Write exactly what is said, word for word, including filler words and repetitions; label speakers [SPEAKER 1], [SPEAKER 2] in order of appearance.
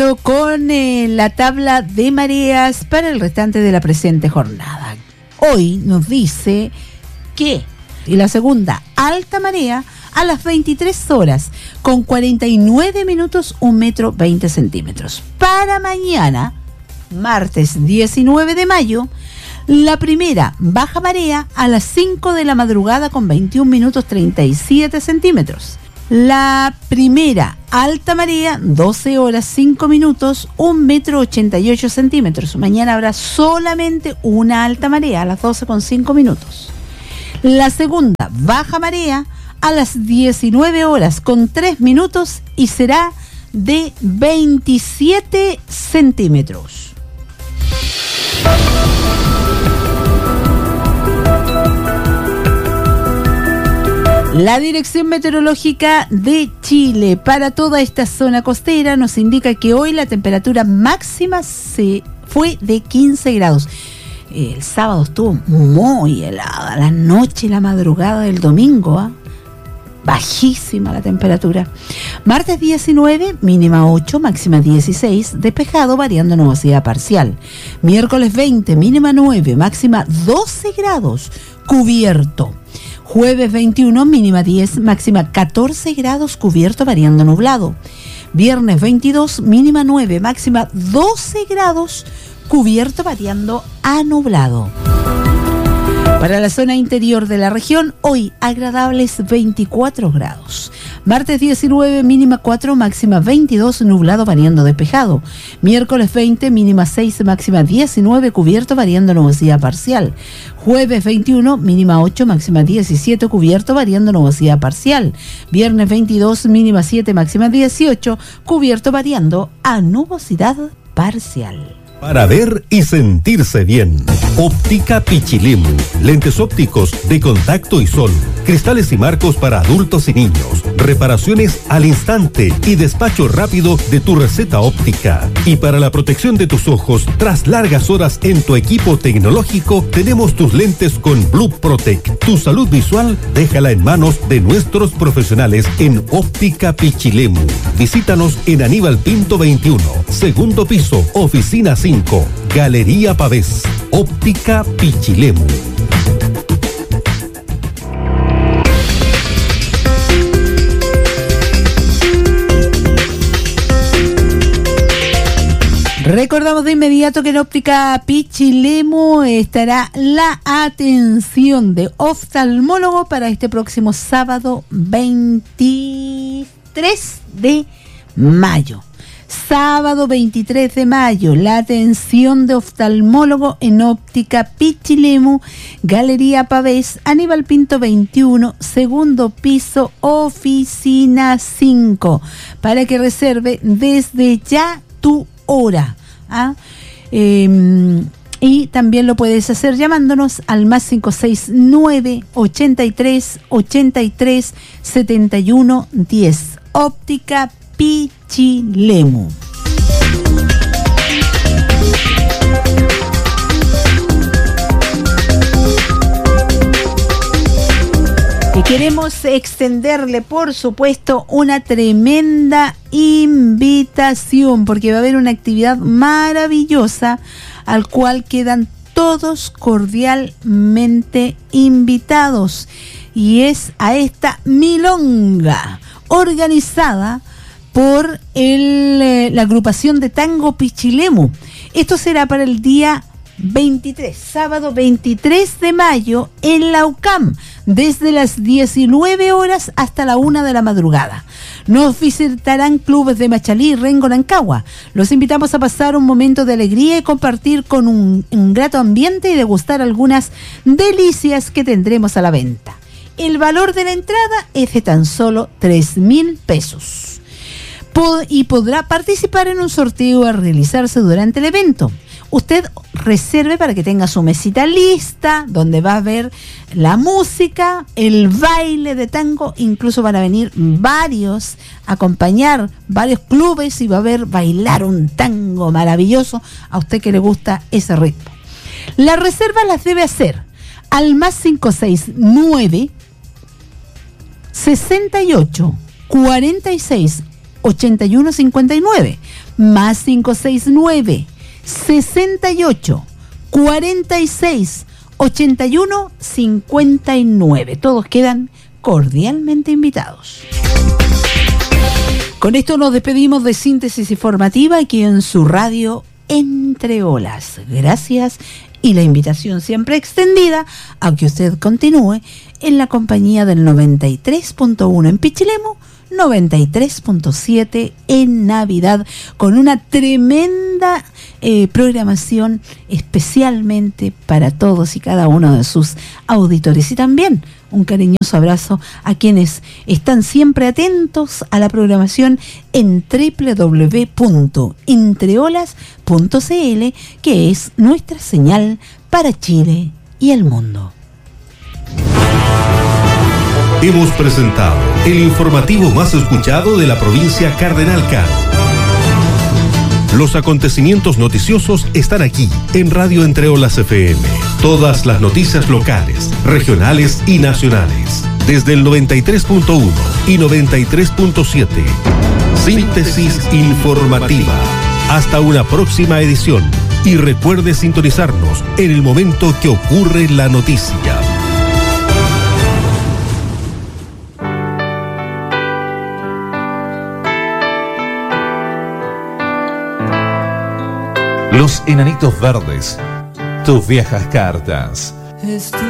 [SPEAKER 1] inmediato con eh, la tabla de mareas para el restante de la presente jornada. Hoy nos dice que y la segunda alta marea a las veintitrés horas con cuarenta y nueve minutos, un metro veinte centímetros. Para mañana, martes diecinueve de mayo, la primera baja marea a las cinco de la madrugada con veintiún minutos treinta y siete centímetros. La primera alta marea, doce horas cinco minutos, un metro ochenta y ocho centímetros. Mañana habrá solamente una alta marea a las doce con cinco minutos. La segunda baja marea a las diecinueve horas con tres minutos y será de veintisiete centímetros. La Dirección Meteorológica de Chile para toda esta zona costera nos indica que hoy la temperatura máxima se fue de quince grados. El sábado estuvo muy helada, la noche y la madrugada del domingo, ¿eh? Bajísima la temperatura. Martes diecinueve, mínima ocho, máxima dieciséis, despejado, variando nubosidad parcial. Miércoles veinte, mínima nueve, máxima doce grados, cubierto. Jueves veintiuno, mínima diez, máxima catorce grados, cubierto, variando nublado. Viernes veintidós, mínima nueve, máxima doce grados, cubierto, variando a nublado. Para la zona interior de la región, hoy agradables veinticuatro grados. Martes diecinueve, mínima cuatro, máxima veintidós, nublado, variando despejado. Miércoles veinte, mínima seis, máxima diecinueve, cubierto, variando nubosidad parcial. Jueves veintiuno, mínima ocho, máxima diecisiete, cubierto, variando nubosidad parcial. Viernes veintidós, mínima siete, máxima dieciocho, cubierto, variando a nubosidad parcial.
[SPEAKER 2] Para ver y sentirse bien. Óptica Pichilemu. Lentes ópticos de contacto y sol. Cristales y marcos para adultos y niños. Reparaciones al instante y despacho rápido de tu receta óptica. Y para la protección de tus ojos, tras largas horas en tu equipo tecnológico, tenemos tus lentes con Blue Protect. Tu salud visual, déjala en manos de nuestros profesionales en Óptica Pichilemu. Visítanos en Aníbal Pinto veintiuno, segundo piso, oficina cinco, Galería Pavés. Óptica Pichilemu.
[SPEAKER 1] Recordamos de inmediato que en Óptica Pichilemu estará la atención de oftalmólogo para este próximo sábado veintitrés de mayo. Sábado veintitrés de mayo, la atención de oftalmólogo en Óptica Pichilemu, Galería Pavés, Aníbal Pinto veintiuno, segundo piso, oficina cinco, para que reserve desde ya tu hora. ¿Ah? Eh, y también lo puedes hacer llamándonos al más cinco seis nueve, ochenta y tres, ochenta y tres, setenta y uno, diez. Óptica Pichilemu. Y queremos extenderle, por supuesto, una tremenda invitación, porque va a haber una actividad maravillosa al cual quedan todos cordialmente invitados. Y es a esta milonga organizada por el, eh, la agrupación de Tango Pichilemu. Esto será para el día veintitrés, sábado veintitrés de mayo en la U C A M, desde las diecinueve horas hasta la una de la madrugada. Nos visitarán clubes de Machalí y Rengo, Rancagua. Los invitamos a pasar un momento de alegría y compartir con un, un grato ambiente y degustar algunas delicias que tendremos a la venta. El valor de la entrada es de tan solo tres mil pesos. Pod- y podrá participar en un sorteo a realizarse durante el evento. Usted reserve para que tenga su mesita lista, donde va a ver la música, el baile de tango, incluso van a venir varios a acompañar, varios clubes, y va a ver bailar un tango maravilloso a usted que le gusta ese ritmo. Las reservas las debe hacer al más cinco seis nueve, sesenta y ocho, cuarenta y seis, ochenta y uno cincuenta y nueve. más cinco seis nueve, sesenta y ocho, cuarenta y seis, ochenta y uno, cincuenta y nueve. Todos quedan cordialmente invitados. Con esto nos despedimos de Síntesis Informativa aquí en su radio Entre Olas. Gracias y la invitación siempre extendida a que usted continúe en la compañía del noventa y tres punto uno en Pichilemu, noventa y tres punto siete en Navidad, con una tremenda eh, programación especialmente para todos y cada uno de sus auditores. Y también un cariñoso abrazo a quienes están siempre atentos a la programación en doble u doble u doble u punto entreolas punto c l, que es nuestra señal para Chile y el mundo.
[SPEAKER 2] Hemos presentado el informativo más escuchado de la provincia Cardenal-Cal. Los acontecimientos noticiosos están aquí en Radio Entre Olas F M. Todas las noticias locales, regionales y nacionales. Desde el noventa y tres punto uno y noventa y tres punto siete. Síntesis informativa. Hasta una próxima edición. Y recuerde sintonizarnos en el momento que ocurre la noticia.
[SPEAKER 3] Los Enanitos Verdes, tus viejas cartas.